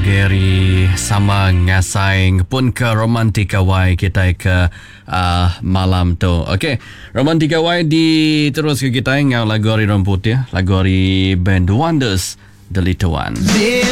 Gary sama ngasaing pun ke Romantika Wai kita ke malam tu. Okey, Romantika Wai diterus ke kita ngau lagu hari rumput ya, lagu hari band The Wonders, The Little One.